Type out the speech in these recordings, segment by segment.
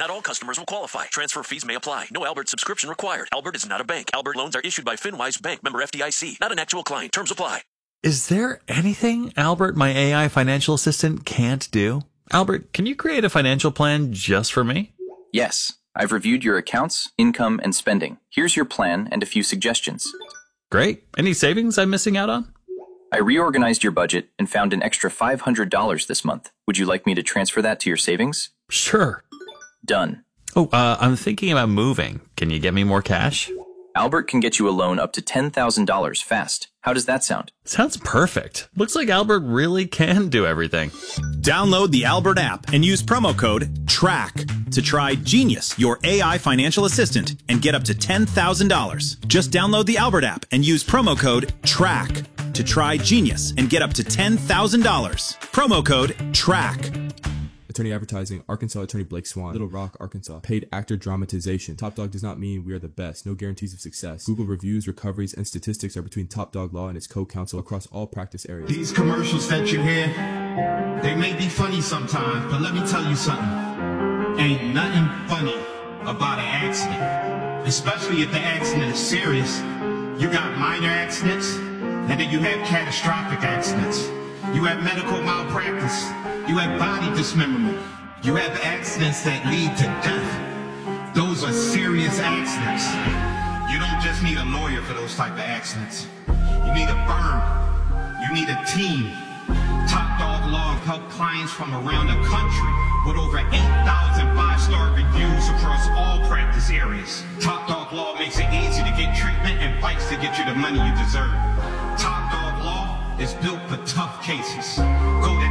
Not all customers will qualify. Transfer fees may apply. No Albert subscription required. Albert is not a bank. Albert loans are issued by FinWise Bank, member FDIC. Not an actual client. Terms apply. Is there anything Albert, my AI financial assistant, can't do? Albert, can you create a financial plan just for me? Yes. I've reviewed your accounts, income, and spending. Here's your plan and a few suggestions. Great. Any savings I'm missing out on? I reorganized your budget and found an extra $500 this month. Would you like me to transfer that to your savings? Sure. Done. Oh, I'm thinking about moving. Can you get me more cash? Albert can get you a loan up to $10,000 fast. How does that sound? Sounds perfect. Looks like Albert really can do everything. Download the Albert app and use promo code TRACK to try Genius, your AI financial assistant, and get up to $10,000. Just download the Albert app and use promo code TRACK to try Genius and get up to $10,000. Promo code TRACK. Attorney Advertising, Arkansas Attorney Blake Swan, Little Rock, Arkansas. Paid actor dramatization. Top Dog does not mean we are the best. No guarantees of success. Google reviews, recoveries, and statistics are between Top Dog Law and its co-counsel across all practice areas. These commercials that you hear, they may be funny sometimes, but let me tell you something. Ain't nothing funny about an accident. Especially if the accident is serious. You got minor accidents, and then you have catastrophic accidents. You have medical malpractice. You have body dismemberment. You have accidents that lead to death. Those are serious accidents. You don't just need a lawyer for those type of accidents. You need a firm. You need a team. Top Dog Law help clients from around the country with over 8,000 five-star reviews across all practice areas. Top Dog Law makes it easy to get treatment and fights to get you the money you deserve. Top Dog Law is built for tough cases. Go to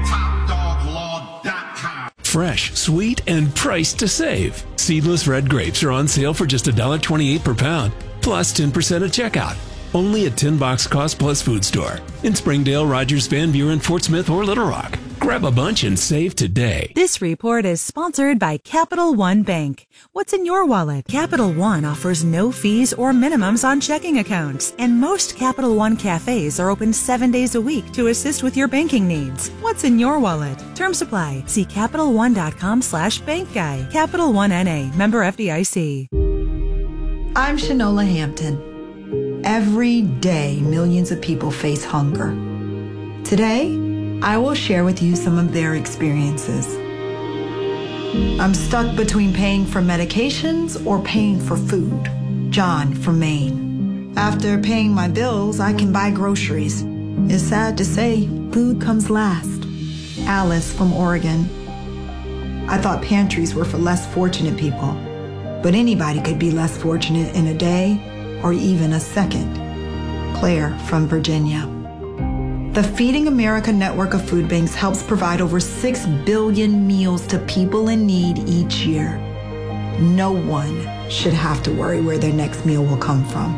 TopDogLaw.com. Fresh, sweet, and priced to save. Seedless red grapes are on sale for just $1.28 per pound, plus 10% at checkout. Only at 10 box cost plus food store. In Springdale, Rogers, Van Buren, Fort Smith, or Little Rock. Grab a bunch and save today. This report is sponsored by Capital One Bank. What's in your wallet? Capital One offers no fees or minimums on checking accounts, and most Capital One cafes are open 7 days a week to assist with your banking needs. What's in your wallet? Terms apply. See CapitalOne.com/bankguy. Capital One NA, member FDIC. I'm Shanola Hampton. Every day, millions of people face hunger. Today, I will share with you some of their experiences. I'm stuck between paying for medications or paying for food. John from Maine. After paying my bills, I can buy groceries. It's sad to say, food comes last. Alice from Oregon. I thought pantries were for less fortunate people, but anybody could be less fortunate in a day or even a second. Claire from Virginia. The Feeding America network of food banks helps provide over 6 billion meals to people in need each year. No one should have to worry where their next meal will come from.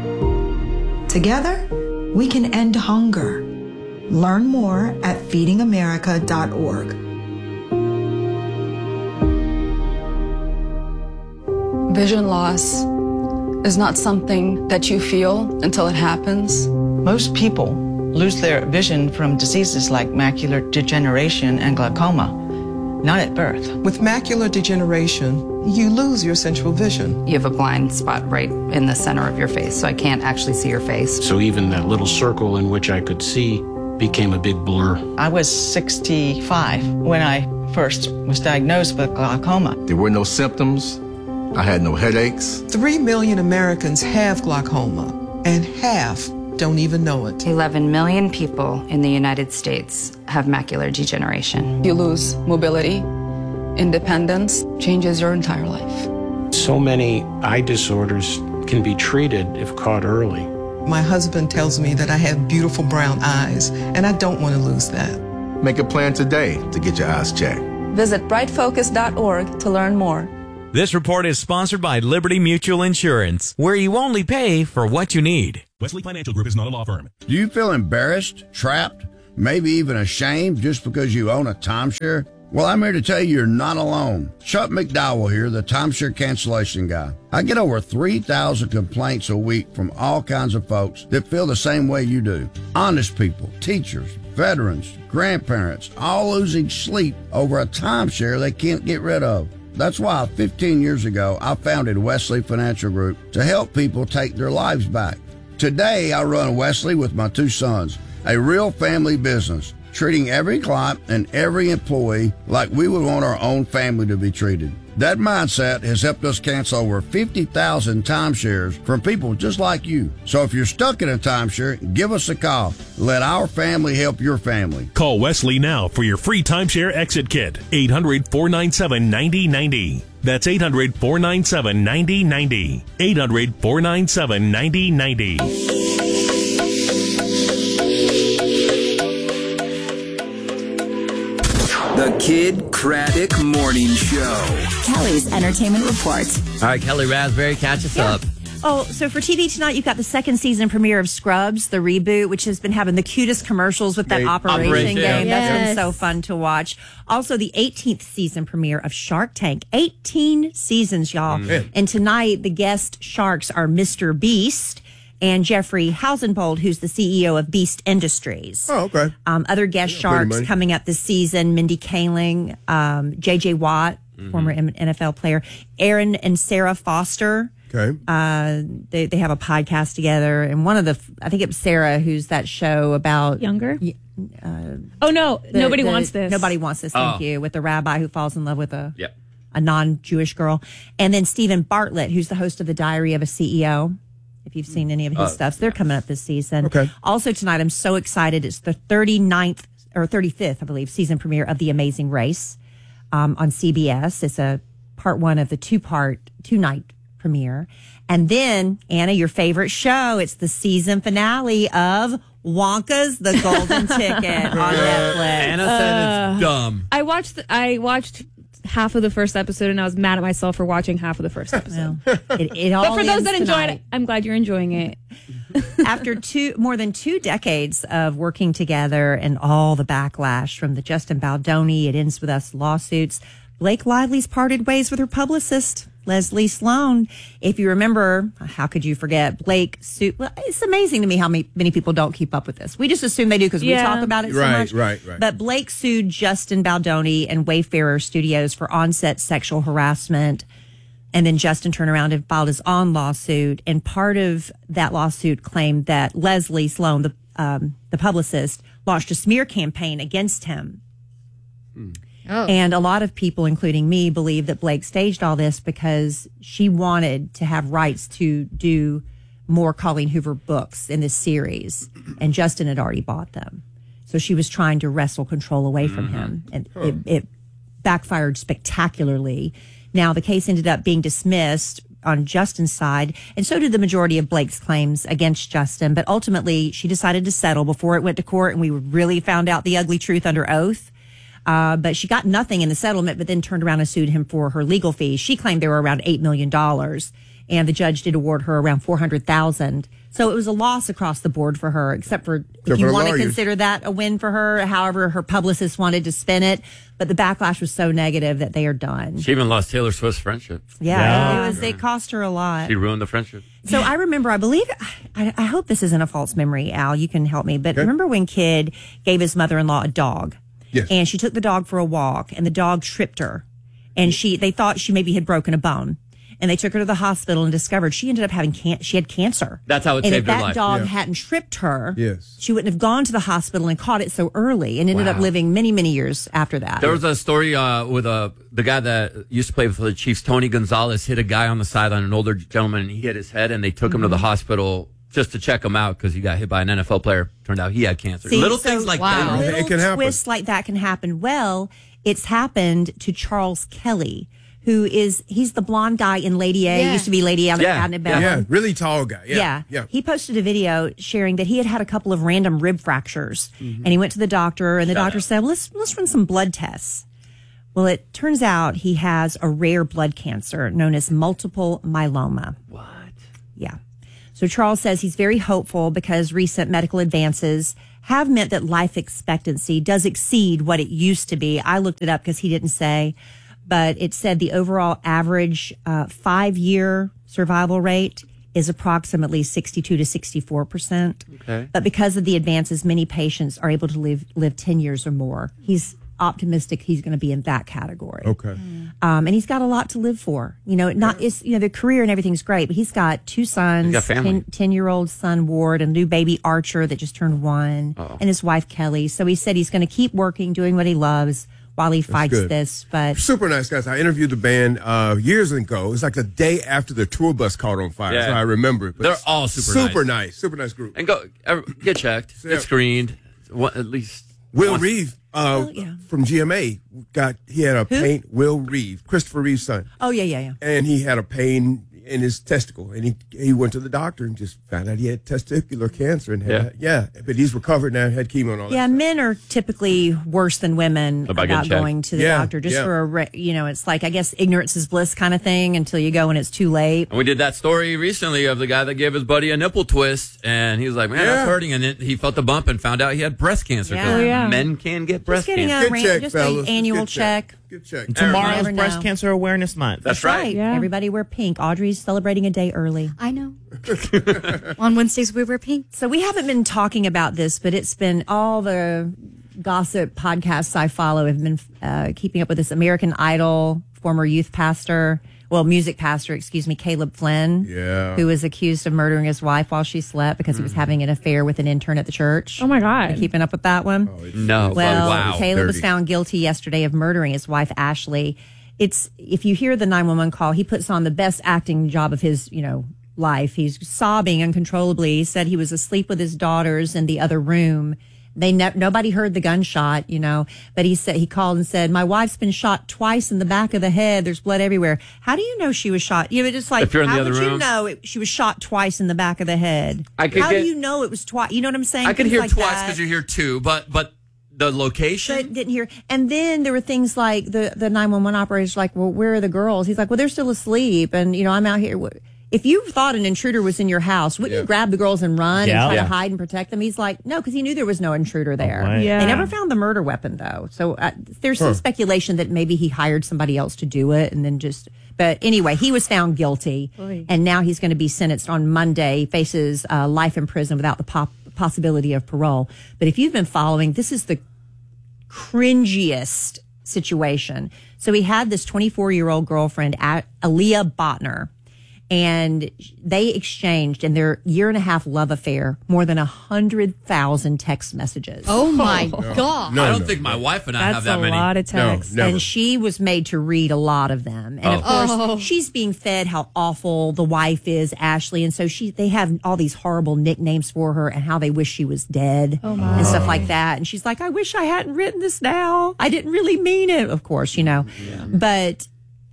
Together, we can end hunger. Learn more at feedingamerica.org. Vision loss is not something that you feel until it happens. Most people lose their vision from diseases like macular degeneration and glaucoma, not at birth. With macular degeneration, you lose your central vision. You have a blind spot right in the center of your face, so I can't actually see your face. So even that little circle in which I could see became a big blur. I was 65 when I first was diagnosed with glaucoma. There were no symptoms. I had no headaches. 3 million Americans have glaucoma, and half don't even know it. 11 million people in the United States have macular degeneration. You lose mobility, independence, changes your entire life. So many eye disorders can be treated if caught early. My husband tells me that I have beautiful brown eyes, and I don't want to lose that. Make a plan today to get your eyes checked. Visit brightfocus.org to learn more. This report is sponsored by Liberty Mutual Insurance, where you only pay for what you need. Wesley Financial Group is not a law firm. Do you feel embarrassed, trapped, maybe even ashamed just because you own a timeshare? Well, I'm here to tell you you're not alone. Chuck McDowell here, the timeshare cancellation guy. I get over 3,000 complaints a week from all kinds of folks that feel the same way you do. Honest people, teachers, veterans, grandparents, all losing sleep over a timeshare they can't get rid of. That's why 15 years ago, I founded Wesley Financial Group to help people take their lives back. Today, I run Wesley with my 2 sons, a real family business, treating every client and every employee like we would want our own family to be treated. That mindset has helped us cancel over 50,000 timeshares from people just like you. So if you're stuck in a timeshare, give us a call. Let our family help your family. Call Wesley now for your free timeshare exit kit. 800-497-9090. That's 800-497-9090. 800-497-9090. The Kid Craddock Morning Show. Kelly's Entertainment Report. All right, Kelly Raspberry, catch us up. Oh, so for TV tonight, you've got the second season premiere of Scrubs, the reboot, which has been having the cutest commercials with that Operation game. Yeah. That's been so fun to watch. Also, the 18th season premiere of Shark Tank. 18 seasons, y'all. And tonight, the guest sharks are Mr. Beast and Jeffrey Hausenbold, who's the CEO of Beast Industries. Oh, okay. Other guest sharks coming up this season, Mindy Kaling, J.J. Watt, former NFL player, Aaron and Sarah Foster. Okay. They have a podcast together, and one of I think it was Sarah, who's that show about Younger. Nobody wants this. Nobody wants this. Thank you. With the rabbi who falls in love with a Yep. a non-Jewish girl, and then Stephen Bartlett, who's the host of The Diary of a CEO. If you've seen any of his stuff, so they're coming up this season. Okay. Also tonight, I'm so excited. It's the 39th or 35th, I believe, season premiere of The Amazing Race on CBS. It's a part 1 of the 2-night premiere. And then, Anna, your favorite show, it's the season finale of Wonka's The Golden Ticket on Netflix. Anna said it's dumb. I watched half of the first episode, and I was mad at myself for watching half of the first episode. It all But for those that ends enjoyed tonight. it, I'm glad you're enjoying it. After more than 2 decades of working together and all the backlash from the Justin Baldoni, It Ends With Us lawsuits, Blake Lively's parted ways with her publicist, Leslie Sloan. If you remember, how could you forget Blake sued? Well, it's amazing to me how many people don't keep up with this. We just assume they do because we talk about it so much. Right. But Blake sued Justin Baldoni and Wayfarer Studios for on-set sexual harassment. And then Justin turned around and filed his own lawsuit. And part of that lawsuit claimed that Leslie Sloan, the publicist, launched a smear campaign against him. And a lot of people, including me, believe that Blake staged all this because she wanted to have rights to do more Colleen Hoover books in this series. And Justin had already bought them. So she was trying to wrestle control away from him. And it backfired spectacularly. Now, the case ended up being dismissed on Justin's side, and so did the majority of Blake's claims against Justin. But ultimately, she decided to settle before it went to court, and we really found out the ugly truth under oath. But she got nothing in the settlement, but then turned around and sued him for her legal fees. She claimed they were around $8 million, and the judge did award her around $400,000. So it was a loss across the board for her, except for if you want to consider that a win for her. However, her publicist wanted to spin it, but the backlash was so negative that they are done. She even lost Taylor Swift's friendship. Yeah. It cost her a lot. She ruined the friendship. So I remember, I believe, I hope this isn't a false memory, Al, you can help me, but remember when Kid gave his mother-in-law a dog? Yes. And she took the dog for a walk, and the dog tripped her. And they thought she maybe had broken a bone. And they took her to the hospital and discovered she ended up having she had cancer. That's how it saved her life. And if that dog hadn't tripped her, yes, she wouldn't have gone to the hospital and caught it so early and ended up living many, many years after that. There was a story with the guy that used to play for the Chiefs, Tony Gonzalez, hit a guy on the sideline, an older gentleman, and he hit his head, and they took him to the hospital just to check him out because he got hit by an NFL player. Turned out he had cancer. Little things like that. It can happen. Twists like that can happen. Well, it's happened to Charles Kelly, he's the blonde guy in Lady A. He used to be Lady A on the Cabinet Battle. Yeah, really tall guy. Yeah. He posted a video sharing that he had a couple of random rib fractures. And he went to the doctor, and the doctor said, well, let's run some blood tests. Well, it turns out he has a rare blood cancer known as multiple myeloma. What? Yeah. So Charles says he's very hopeful because recent medical advances have meant that life expectancy does exceed what it used to be. I looked it up because he didn't say, but it said the overall average 5-year survival rate is approximately 62 to 64%. Okay. But because of the advances, many patients are able to live 10 years or more. He's optimistic he's going to be in that category. Okay. And he's got a lot to live for. It's the career and everything's great, but he's got 2 sons, He's got family. 10-year-old son Ward, and new baby Archer that just turned 1, and his wife Kelly. So he said he's going to keep working, doing what he loves while he fights good. this. But Super nice guys. I interviewed the band years ago. It was like the day after the tour bus caught on fire. Yeah. So I remember it. But They're all super nice. Super nice group. And get checked. It's screened. At least. Will Reeve from GMA he had a pain. Will Reeve, Christopher Reeve's son. Oh yeah. And he had a pain in his testicle, and he went to the doctor and just found out he had testicular cancer. And but he's recovered now. Had chemo and all that. Yeah, men are typically worse than women about going to the doctor just for it's like, I guess, ignorance is bliss kind of thing until you go and it's too late. And we did that story recently of the guy that gave his buddy a nipple twist, and he was like, man, that's hurting. And then he felt the bump and found out he had breast cancer. Men can get breast cancer. Just an annual check. Good check. Tomorrow's Breast Cancer Awareness Month. That's right. Yeah. Everybody wear pink. Audrey's celebrating a day early. I know. On Wednesdays, we wear pink. So we haven't been talking about this, but it's been all the gossip podcasts I follow have been keeping up with this American Idol former music pastor, Caleb Flynn, who was accused of murdering his wife while she slept because he was having an affair with an intern at the church. Oh, my God. Keeping up with that one? No. Well, wow. Caleb was found guilty yesterday of murdering his wife, Ashley. If you hear the 911 call, he puts on the best acting job of his, life. He's sobbing uncontrollably. He said he was asleep with his daughters in the other room. Nobody heard the gunshot, but he called and said, my wife's been shot twice in the back of the head. There's blood everywhere. How do you know she was shot? Just like, if you're in how the other would room, you know she was shot twice in the back of the head? How do you know it was twice? You know what I'm saying? I could hear like twice because you hear 2, but the location? But didn't hear. And then there were things like the 911 operator's like, well, where are the girls? He's like, well, they're still asleep. And, I'm out here. If you thought an intruder was in your house, wouldn't you grab the girls and run and try to hide and protect them? He's like, no, because he knew there was no intruder there. Oh, They never found the murder weapon, though. So there's some speculation that maybe he hired somebody else to do it and then just... But anyway, he was found guilty, and now he's going to be sentenced on Monday, faces life in prison without the possibility of parole. But if you've been following, this is the cringiest situation. So he had this 24-year-old girlfriend, Aaliyah Botner, and they exchanged in their 1.5-year love affair more than 100,000 text messages. Oh my God. I don't think my wife and I have that many. That's a lot of texts. No, and she was made to read a lot of them. And of course, she's being fed how awful the wife is, Ashley. And so they have all these horrible nicknames for her and how they wish she was dead and stuff like that. And she's like, I wish I hadn't written this now. I didn't really mean it, of course, But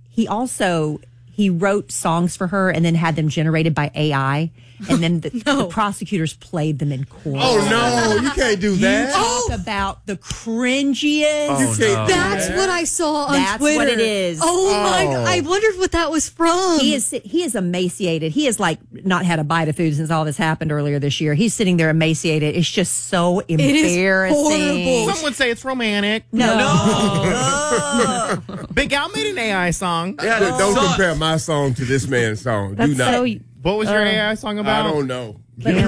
he wrote songs for her and then had them generated by AI. And then the prosecutors played them in court. Oh, no. You can't do that. Talk about the cringiest. That's what I saw on That's Twitter. what it is. Oh, my God. I wondered what that was from. He is emaciated. He has not had a bite of food since all this happened earlier this year. He's sitting there emaciated. It's just so embarrassing. It is horrible. Some would say it's romantic. No. Big Al made an AI song. Yeah, don't compare my song to this man's song. Do not. What was your AI song about? I don't know.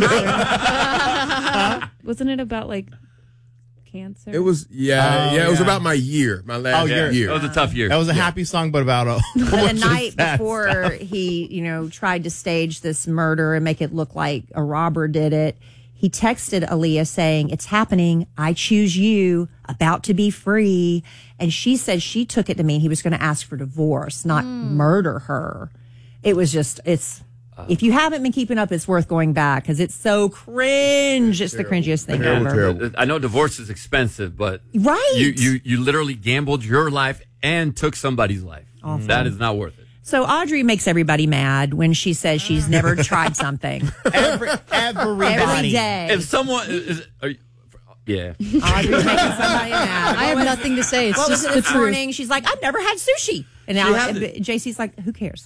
Wasn't it about cancer? It was, it was about my last year. That was a tough year. That was a happy song, but about the night before he, tried to stage this murder and make it look like a robber did it, he texted Aaliyah saying, it's happening. I choose you, about to be free. And she said she took it to mean he was going to ask for divorce, not murder her. It was just, if you haven't been keeping up, it's worth going back because it's so cringe. It's the cringiest thing ever. I know divorce is expensive, but right, you literally gambled your life and took somebody's life. Awful. That is not worth it. So Audrey makes everybody mad when she says she's never tried something. Everybody. Every day. If someone Audrey's making somebody mad. I have nothing to say. It's what just was it the this truth. morning? She's like, I've never had sushi. And now JC's like, who cares?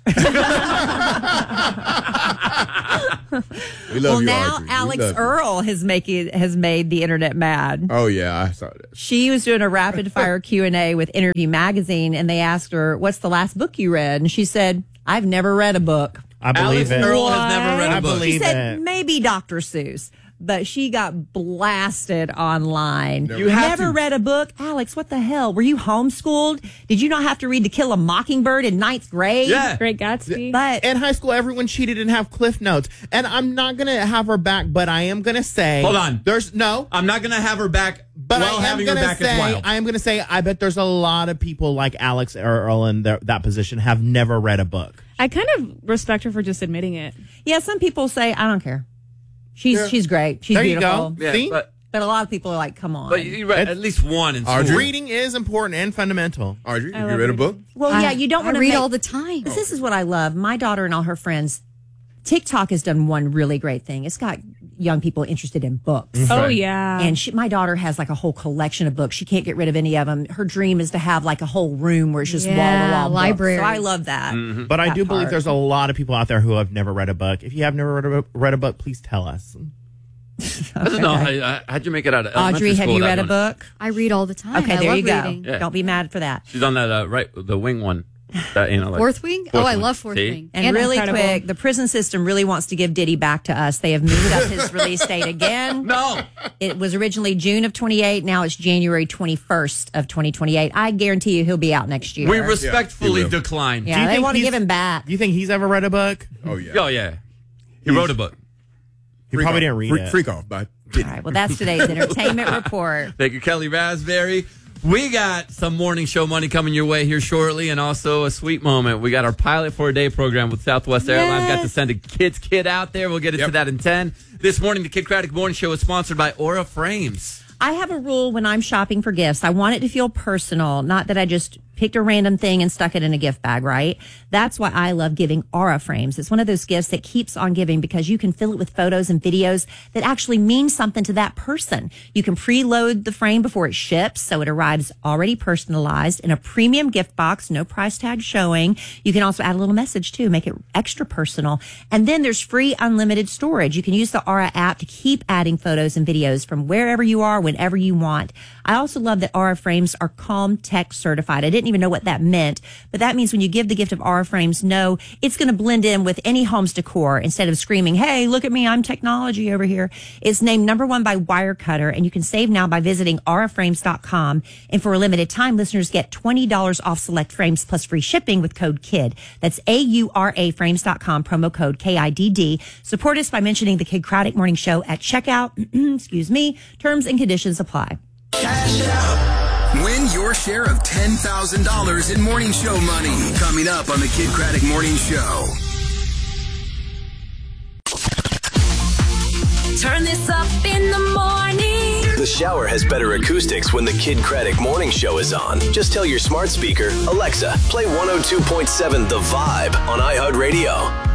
We love you, now Audrey. Alex Earl has made the internet mad. Oh yeah, I saw that. She was doing a rapid fire Q&A with Interview Magazine, and they asked her, "What's the last book you read?" And she said, "I've never read a book." I believe Alex it. Earl has never read a book. She said, maybe Dr. Seuss. but she got blasted online. You have never to. read a book? Alex, what the hell? Were you homeschooled? Did you not have to read To Kill a Mockingbird in 9th grade? Yeah. Great Gatsby. But In high school, everyone cheated and have Cliff Notes. And I'm not going to have her back, but I am going to say... Hold on. I'm not going to have her back but while I am having her gonna back say, as wild. I am going to say, I bet there's a lot of people like Alex or Earl in that position have never read a book. I kind of respect her for just admitting it. yeah, some people say, I don't care. She's great. She's There you beautiful. go. See? But But a lot of people are like, come on. But you read at least one in school. Reading is important and fundamental. Audrey, have you read a book? Well, yeah, you don't want to read all the time. This is what I love. My daughter and all her friends, TikTok has done one really great thing. It's got young people interested in books. Oh, yeah. And my daughter has like a whole collection of books. She can't get rid of any of them. Her dream is to have like a whole room where it's just wall-to-wall library. books. So I love that. Mm-hmm. But I That do believe part. there's a lot of people out there who have never read a book. If you have never read a book, please tell us. I don't know. How'd you make it out of elementary Audrey, have school you without read a doing it? book? I read all the time. Okay, I there love you go. reading. Yeah. Don't be mad for that. She's on that the wing one. That, like, Fourth Wing? Fourth I Wing. love Fourth See? Wing. And really Incredible. quick, the prison system really wants to give Diddy back to us. They have moved up his release date again. No. It was originally June of 28. Now it's January 21st of 2028. I guarantee you he'll be out next year. We respectfully he will. decline. Yeah, they want to he's- give him back. Do you think he's ever read a book? Oh, yeah. Oh, yeah. He wrote a book. He probably didn't read it. Freak Off by All right, well, that's today's entertainment report. Thank you, Kelly Raspberry. We got some morning show money coming your way here shortly, and also a sweet moment. We got our Pilot for a Day program with Southwest Airlines. Got to send a kid's kid out there. We'll get into that in 10. This morning, the Kid Craddock Morning Show is sponsored by Aura Frames. I have a rule when I'm shopping for gifts. I want it to feel personal, not that I just picked a random thing and stuck it in a gift bag, right? That's why I love giving Aura Frames. It's one of those gifts that keeps on giving because you can fill it with photos and videos that actually mean something to that person. You can preload the frame before it ships, so it arrives already personalized in a premium gift box, no price tag showing. You can also add a little message too, make it extra personal. And then there's free unlimited storage. You can use the Aura app to keep adding photos and videos from wherever you are, whenever you want. I also love that Aura Frames are Calm Tech certified. I didn't even know what that meant, but that means when you give the gift of Aura Frames, know it's going to blend in with any home's decor instead of screaming, hey, look at me, I'm technology over here. It's named #1 by Wirecutter, and you can save now by visiting auraframes.com. And for a limited time, listeners get $20 off select frames plus free shipping with code KID. That's AURAFrames.com, promo code KIDD. Support us by mentioning the Kid Craddock Morning Show at checkout. Excuse me. Terms and conditions apply. Win your share of $10,000 in morning show money. Coming up on the Kid Craddock Morning Show. Turn this up in the morning. The shower has better acoustics when the Kid Craddock Morning Show is on. Just tell your smart speaker, Alexa, play 102.7 The Vibe on iHeartRadio.